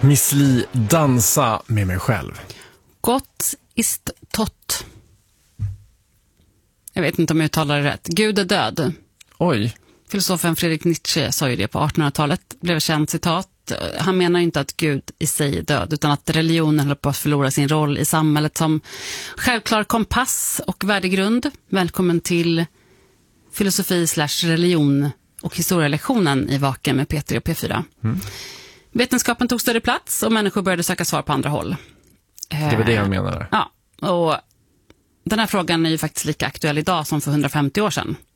Miss Li, dansa med mig själv. Gott ist tot. Jag vet inte om jag uttalar det rätt. Gud är död. Oj. Filosofen Friedrich Nietzsche sa ju det på 1800-talet. Blev ett känt citat. Han menar inte att Gud i sig är död, utan att religionen håller på att förlora sin roll i samhället som självklar kompass och värdegrund. Välkommen till filosofi/religion och historielektionen i Vaken med P3 och P4. Vetenskapen tog större plats och människor började söka svar på andra håll. Det var det jag menade. Ja, och den här frågan är ju faktiskt lika aktuell idag som för 150 år sedan.